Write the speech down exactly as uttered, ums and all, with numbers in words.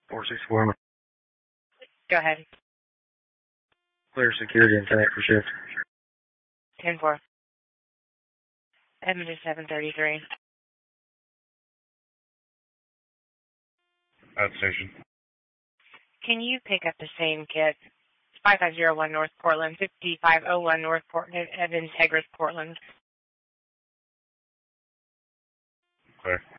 four six four. Go ahead. Clear security and connect for shift. ten four. Edmonton seven thirty-three. Outstation. Can you pick up the same kit? five five zero one North Portland, fifty-five oh one North Portland at Integris, Portland. Okay.